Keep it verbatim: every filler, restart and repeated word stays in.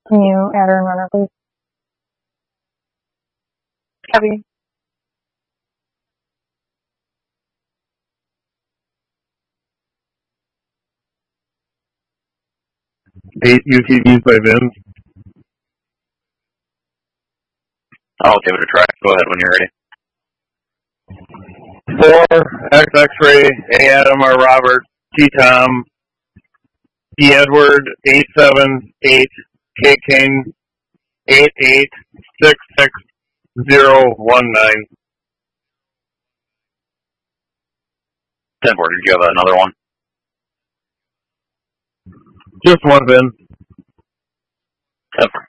Can you add her and runner, please? Copy. Eight U T Vs by Vince. I'll give it a try. Go ahead when you're ready. Four, X X-ray, A Adam R Robert, T Tom, E Edward, eight seven eight, K King, eight eight six six zero one nine. ten four, did you have another one? Just one, Vin. ten four.